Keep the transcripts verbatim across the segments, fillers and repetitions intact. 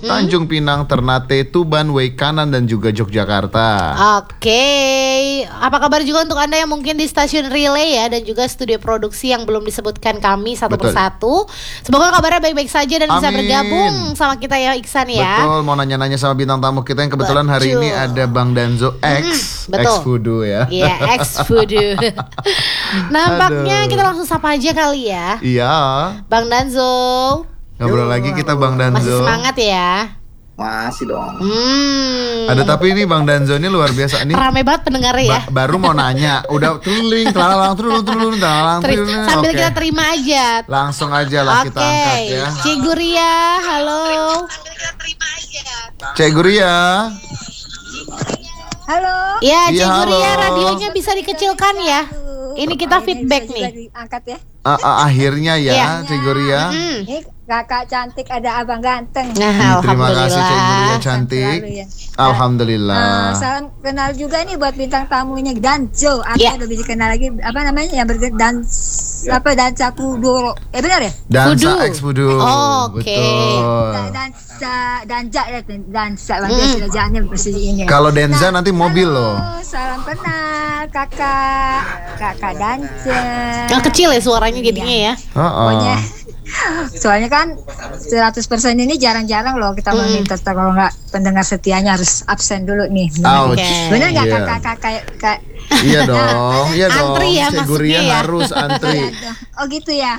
hmm? Tanjung Pinang, Ternate, Tuban, Way Kanan dan juga Yogyakarta. Oke, apa kabar juga untuk Anda yang mungkin di stasiun Relay ya, dan juga studio produksi yang belum disebutkan kami satu Betul. persatu. Semoga kabarnya baik-baik saja dan Amin. bisa bergabung sama kita ya, Iksan ya. Betul, mau nanya-nanya sama bintang tamu kita yang kebetulan hari Betul. ini ada Bang Danzo X, Hmm, betul. X Voodoo ya. Iya, X Voodoo. Nampaknya Aduh. kita langsung sapa aja kali ya. Iya. Bang Danzo. Ngobrol Yo, lagi kita halo. Bang Danzo. Masih semangat ya? Masih dong. Hmm. Ada tapi ini Bang Danzo ini luar biasa nih. Rame banget pendengarnya ya. Ba- baru mau nanya, udah tuling, telalang, tulung, tulung, telalang, Teri- tulung. sambil Oke. kita terima aja. Langsung aja lah Oke, kita angkat ya. Cik Guria, halo. Cek Guria. Halo. Ya, Cik Iya, Guria, halo. radionya bisa dikecilkan ya. Ini kita feedback nih. Angkat ya. Ah, ah, akhirnya ya, Iya. Cek Guria. Hmm. Ini kakak cantik, ada abang ganteng. Nah, Terima kasih Cek Guria alhamdulillah. cantik. Selalu ya. Alhamdulillah. Eh, salam kenal juga nih buat bintang tamunya Danzo. Aku Ya. udah bisa kenal lagi apa namanya yang bergerak dans apa dansa kuduro. Eh benar ya? Dansa Voodoo. X Voodoo. Oh, oke. Betul. Da- Dansa danja ya dansa Hmm. bang sudah jalannya bersih ini. Kalau Denza nanti mobil loh. Halo, salam kenal kakak kakak dansa. Yang kecil ya suaranya jadinya ya. Oh, oh. Pokoknya soalnya kan seratus persen ini jarang-jarang loh kita Hmm. meminta kalau nggak pendengar setianya harus absen dulu nih. Ouch. Oke. Bener nggak Iya. kakak-kakak kayak Iya dong, iya dong. Antri ya, Cek maksudnya Guria ya. harus antri. oh gitu ya.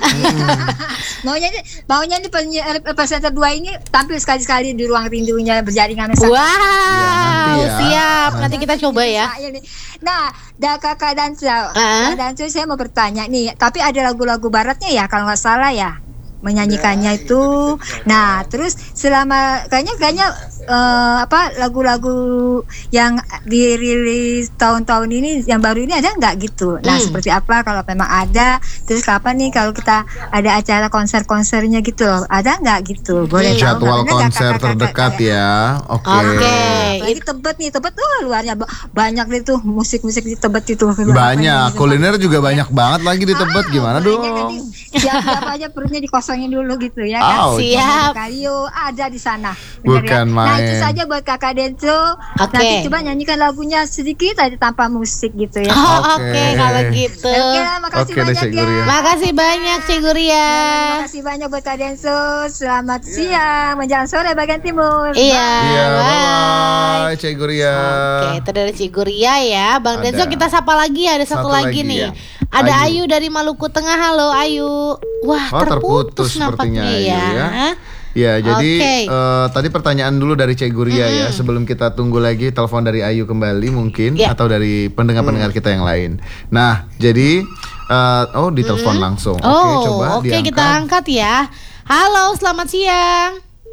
maunya nih maunya nih penyiar presenter dua ini tampil sekali-sekali di ruang rindunya berjaringan sama Wow, nanti ya. siap. Nanti. Nanti kita coba ya. Nah, dah kakak Dansa, Ah. Kak Dansa saya mau bertanya nih, tapi ada lagu-lagu baratnya ya kalau nggak salah ya menyanyikannya itu. Nah, terus selama kayaknya kayaknya eh, apa lagu-lagu yang dirilis tahun-tahun ini yang baru ini ada nggak gitu? Nah, Hmm. seperti apa kalau memang ada? Terus kapan nih kalau kita ada acara konser-konsernya gitu loh? Ada nggak gitu? Boleh tahu Jadwal nggak? Bener nggak konser kakak-kakak terdekat ya. Oke. Oke. Lagi Tebet nih, Tebet tuh luarnya ba- banyak nih tuh musik-musik di Tebet itu. Banyak, kuliner juga banyak banget lagi di Tebet. Gimana Banyak, dong? nanti Siap-siap aja perutnya dikosongin dulu gitu ya Ouch. kan. Siap. Kalio ada di sana. Bukan ya? Nah itu main. saja buat kakak Denzo. Oke. Nanti coba nyanyikan lagunya sedikit aja tanpa musik gitu ya. Oh, Oke. oke kalau gitu. Oke lah, makasih Oke deh, banyak Cik ya. Guria. Makasih banyak Cik Guria. Terima kasih banyak buat Kak Denzo. Selamat siang menjelang sore bagian timur. Iya. Iya, bye. bye-bye Cek Guria. Oke, itu dari Cik Guria ya. Bang Ada. Denzo kita sapa lagi, ada satu, Satu lagi, lagi, nih. ya. Ada Ayu. Ayu. dari Maluku Tengah. Halo Ayu. Wah, Oh, terputus, terputus sepertinya nampaknya Ayu ya. ya. Ya, jadi Oke. eh, tadi pertanyaan dulu dari Cek Guria ya. Sebelum kita tunggu lagi telepon dari Ayu kembali mungkin Ya. atau dari pendengar-pendengar kita yang lain. Nah, jadi eh, oh ditelepon langsung. Oke, Oh, coba oke diangkat. kita angkat ya. Halo, selamat siang.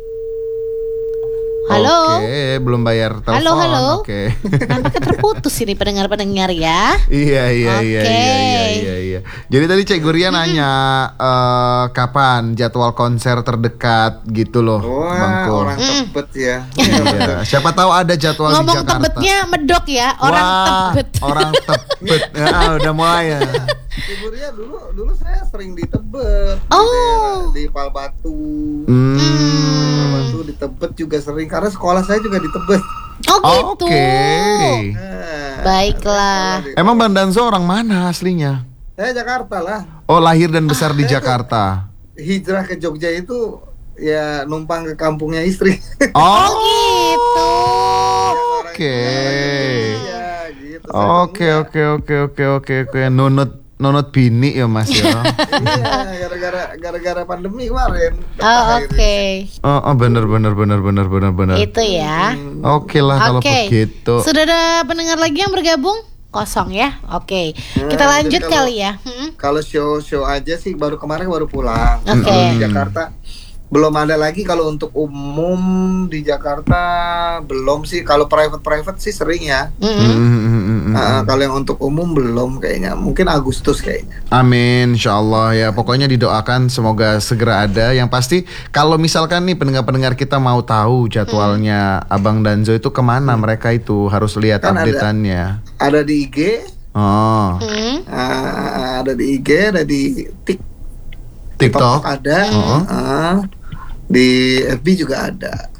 Halo. Oke, belum bayar telepon. Halo, halo. Oke. Nampaknya terputus ini pendengar-pendengar ya. Iya iya iya Oke. iya iya iya iya. Jadi tadi Cek Guria nanya eh, kapan jadwal konser terdekat gitu loh, Bang Wah, Ko. orang Tebet ya. Iya. Siapa tahu ada jadwal di Ngomong Jakarta. tebetnya medok ya, orang Wah, tebet. Orang Tebet. Ya, udah mulai ya. Tiburnya dulu dulu saya sering di Tebet. Oh. Di, daerah- di Palbatu. Hmm. Palbatu di Tebet juga sering karena sekolah saya juga di Tebet. Oh gitu. Oke. Nah, Baiklah. sekolah di- Emang Bang Danzo orang mana aslinya? Saya Jakarta lah. Oh, lahir dan besar di saya tuh- Jakarta. Hijrah ke Jogja itu ya numpang ke kampungnya istri. Oh, gitu. Oke. Iya, gitu. Saya Oke enggak. oke oke oke oke oke nunut nunut bini ya Mas ya. Iya, gara-gara gara-gara pandemi kemarin. Oh, oke. Oh, oh bener bener bener bener bener bener. Itu ya. Oke lah kalau Oke. begitu. Sudah ada pendengar lagi yang bergabung? Kosong ya. Oke. Kita Nah, lanjut jadi kalau- kali ya. Hmm. Kalau show-show aja sih baru kemarin baru pulang. Oke. Kalau di Jakarta belum ada lagi. Kalau untuk umum di Jakarta belum sih. Kalau private-private sih sering ya. Mm-mm. Mm, mm, mm, mm, mm. Nah, kalau yang untuk umum belum kayaknya. Mungkin Agustus kayaknya. Amin, insya Allah ya. Pokoknya didoakan semoga segera ada. Yang pasti kalau misalkan nih pendengar-pendengar kita mau tahu jadwalnya Abang Danzo itu kemana, mereka itu harus lihat Kan ada. update-annya. Ada di I G, Oh, Hmm. ah, ada di I G, ada di Tik TikTok. ada, Oh. ah, di F B juga ada.